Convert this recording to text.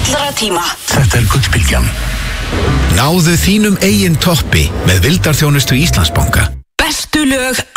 allra tíma. Þetta Gullbylgjan. Náðu þínum eigin toppi með vildarþjónustu Íslandsbanka. Bestu lög